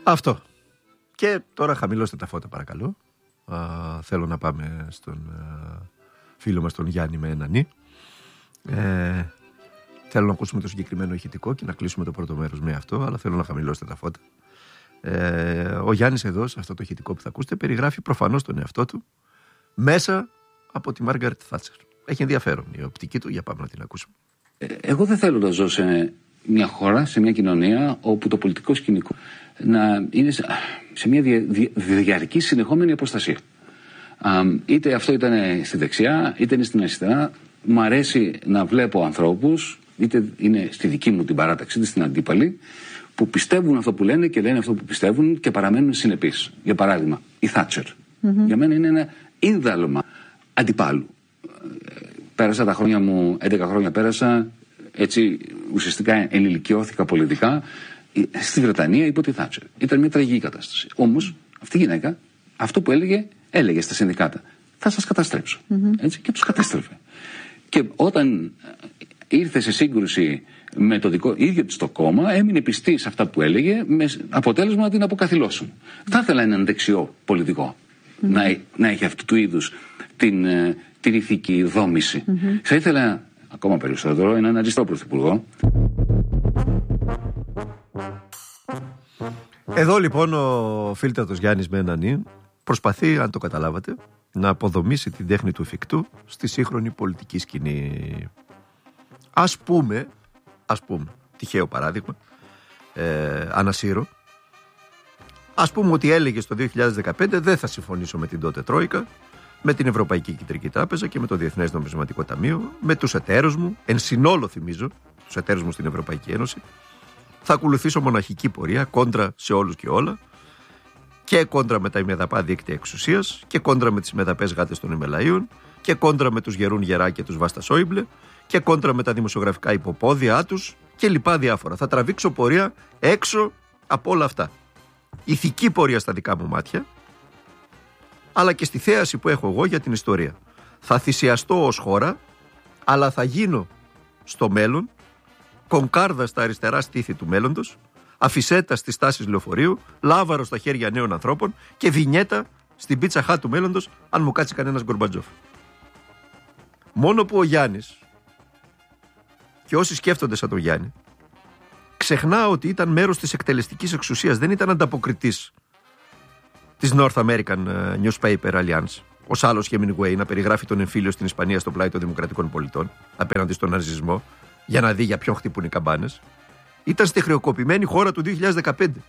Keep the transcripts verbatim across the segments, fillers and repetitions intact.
Αυτό. Και τώρα χαμηλώστε τα φώτα παρακαλώ. Α, θέλω να πάμε στον α, φίλο μας τον Γιάννη με ένα νι. Ε, θέλω να ακούσουμε το συγκεκριμένο ηχητικό και να κλείσουμε το πρώτο μέρος με αυτό, αλλά θέλω να χαμηλώσετε τα φώτα. Ε, ο Γιάννης εδώ, σε αυτό το ηχητικό που θα ακούσετε, περιγράφει προφανώς τον εαυτό του μέσα από τη Μάργαρετ Θάτσερ. Έχει ενδιαφέρον η οπτική του, για πάμε να την ακούσουμε. Εγώ δεν θέλω να ζω σε μια χώρα, σε μια κοινωνία όπου το πολιτικό σκηνικό να είναι σε μια δια, δια, διαρκή συνεχόμενη αποστασία. Α, είτε αυτό ήταν στη δεξιά, είτε είναι στην αριστερά. Μ' αρέσει να βλέπω ανθρώπους, είτε είναι στη δική μου την παράταξη, είτε στην αντίπαλη, που πιστεύουν αυτό που λένε και λένε αυτό που πιστεύουν και παραμένουν συνεπείς. Για παράδειγμα, η Θάτσερ. Mm-hmm. Για μένα είναι ένα ίδαλμα αντιπάλου. Πέρασα τα χρόνια μου, έντεκα χρόνια πέρασα, έτσι ουσιαστικά ενηλικιώθηκα πολιτικά στη Βρετανία υπό τη Θάτσερ. Ήταν μια τραγική κατάσταση. Όμως αυτή η γυναίκα αυτό που έλεγε, έλεγε στα συνδικάτα. Θα σας καταστρέψω. Mm-hmm. Έτσι, και τους κατέστρεφε. Και όταν ήρθε σε σύγκρουση με το δικό, ίδιο της το κόμμα, έμεινε πιστή σε αυτά που έλεγε, με αποτέλεσμα να την αποκαθιλώσουν. Θα ήθελα έναν δεξιό πολιτικό mm-hmm. να, να έχει αυτού του είδους την, την ηθική δόμηση. Mm-hmm. Θα ήθελα ακόμα περισσότερο έναν αριστερό πρωθυπουργό. Εδώ λοιπόν ο φίλτατος Γιάννης με έναν νι προσπαθεί, αν το καταλάβατε, να αποδομήσει την τέχνη του εφικτού στη σύγχρονη πολιτική σκηνή. Ας πούμε, ας πούμε, τυχαίο παράδειγμα, ε, ανασύρω, ας πούμε ότι έλεγε στο δύο χιλιάδες δεκαπέντε δεν θα συμφωνήσω με την τότε Τρόικα, με την Ευρωπαϊκή Κεντρική Τράπεζα και με το Διεθνές Νομισματικό Ταμείο, με τους εταίρους μου, εν συνόλο θυμίζω, τους εταίρους μου στην Ευρωπαϊκή Ένωση, θα ακολουθήσω μοναχική πορεία, κόντρα σε όλους και όλα, και κόντρα με τα ημεδαπά δίκτυα εξουσίας, και κόντρα με τις ημεδαπές γάτες των ημελαΐων, και κόντρα με τους γερούν γερά και τους Βάστα Σόιμπλε, και κόντρα με τα δημοσιογραφικά υποπόδια τους, και λοιπά διάφορα. Θα τραβήξω πορεία έξω από όλα αυτά. Ηθική πορεία στα δικά μου μάτια, αλλά και στη θέαση που έχω εγώ για την ιστορία. Θα θυσιαστώ ως χώρα, αλλά θα γίνω στο μέλλον κονκάρδα στα αριστερά στήθη του μέλλοντος, αφισέτα στις τάσεις λεωφορείου, λάβαρο στα χέρια νέων ανθρώπων και βινιέτα στην πίτσα χά του μέλλοντος, αν μου κάτσει κανένας Γκορμπατζόφ. Μόνο που ο Γιάννης και όσοι σκέφτονται σαν τον Γιάννη ξεχνά ότι ήταν μέρος της εκτελεστικής εξουσίας, δεν ήταν ανταποκριτής της North American Newspaper Alliance, ως άλλος Hemingway να περιγράφει τον εμφύλιο στην Ισπανία στο πλάι των δημοκρατικών πολιτών απέναντι στον ναζισμό για να δει για ποιον χτυπούν οι καμπάνες. Ήταν στη χρεοκοπημένη χώρα του δύο χιλιάδες δεκαπέντε.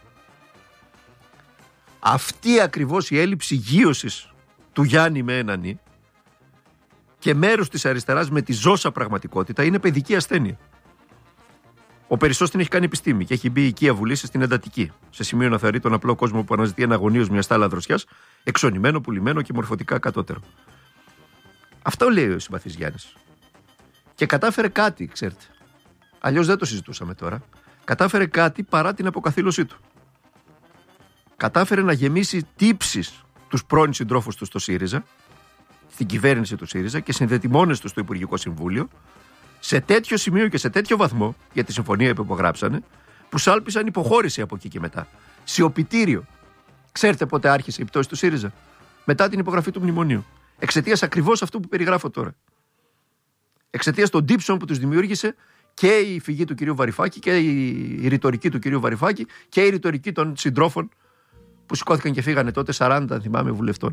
Αυτή ακριβώς η έλλειψη γείωσης του Γιάννη με έναν νι και μέρος της αριστεράς με τη ζώσα πραγματικότητα είναι παιδική ασθένεια. Ο Περισσός την έχει κάνει επιστήμη και έχει μπει η οικία βουλήση στην εντατική, σε σημείο να θεωρεί τον απλό κόσμο που αναζητεί αναγωνίως μια στάλα δροσιάς, εξονημένο, πουλημένο και μορφωτικά κατώτερο. Αυτό λέει ο συμπαθής Γιάννης. Και κατάφερε κάτι, ξέρετε. Αλλιώς δεν το συζητούσαμε τώρα. Κατάφερε κάτι παρά την αποκαθήλωσή του. Κατάφερε να γεμίσει τύψεις τους πρώην συντρόφους του στο ΣΥΡΙΖΑ, στην κυβέρνηση του ΣΥΡΙΖΑ και συνδετημόνες του στο Υπουργικό Συμβούλιο, σε τέτοιο σημείο και σε τέτοιο βαθμό για τη συμφωνία που υπογράψανε, που σάλπισαν υποχώρηση από εκεί και μετά. Σιωπητήριο. Ξέρετε πότε άρχισε η πτώση του ΣΥΡΙΖΑ? Μετά την υπογραφή του μνημονίου. Εξαιτίας ακριβώς αυτού που περιγράφω τώρα. Εξαιτίας των τύψεων που τους δημιούργησε και η φυγή του κυρίου Βαρυφάκη και η ρητορική του κυρίου Βαρυφάκη και η ρητορική των συντρόφων που σηκώθηκαν και φύγανε τότε, σαράντα αν θυμάμαι βουλευτών.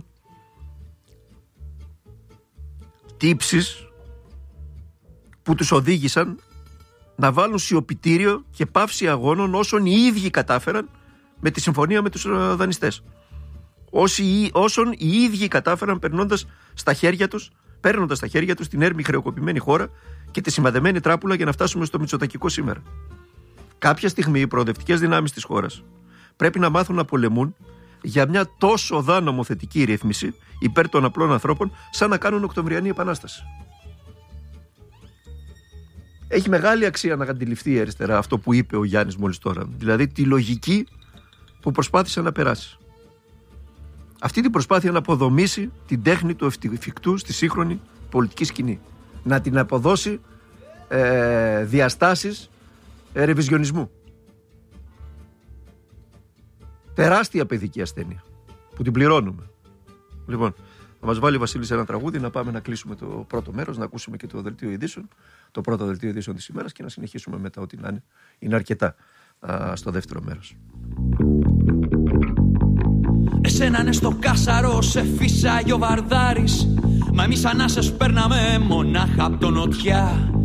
Τύψεις που τους οδήγησαν να βάλουν σιωπητήριο και πάυση αγώνων όσων οι ίδιοι κατάφεραν με τη συμφωνία με τους δανειστές. Όσοι, όσων οι ίδιοι κατάφεραν περνώντας στα χέρια τους, παίρνοντας στα χέρια τους την έρμη χρεοκοπημένη χώρα και τη σημαδεμένη τράπουλα για να φτάσουμε στο μητσοτακικό σήμερα. Κάποια στιγμή οι προοδευτικές δυνάμεις της χώρας πρέπει να μάθουν να πολεμούν για μια τόσο δα νομοθετική ρύθμιση υπέρ των απλών ανθρώπων, σαν να κάνουν Οκτωβριανή Επανάσταση. Έχει μεγάλη αξία να αντιληφθεί η αριστερά αυτό που είπε ο Γιάννης μόλις τώρα. Δηλαδή τη λογική που προσπάθησε να περάσει. Αυτή την προσπάθεια να αποδομήσει την τέχνη του εφικτού στη σύγχρονη πολιτική σκηνή. Να την αποδώσει ε, διαστάσεις ε, ρεβιζιονισμού. Τεράστια παιδική ασθένεια που την πληρώνουμε. Λοιπόν, θα μας βάλει ο Βασίλης ένα τραγούδι, να πάμε να κλείσουμε το πρώτο μέρος, να ακούσουμε και το δελτίο ειδήσεων, το πρώτο δελτίο ειδήσεων της ημέρας και να συνεχίσουμε μετά ό,τι να είναι. Είναι αρκετά α, στο δεύτερο μέρος. Εσένα είναι στο κάσαρο, σε φύσαγε ο Βαρδάρης. Μα εμείς ανάσες παίρναμε μονάχα απ' το νοτιά.